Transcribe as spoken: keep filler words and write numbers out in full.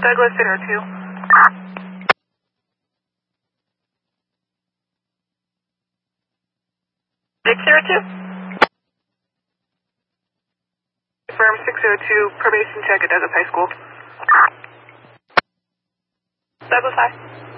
Douglas six oh two. six oh two? Firm six oh two, probation check at Douglas High School. Douglas High.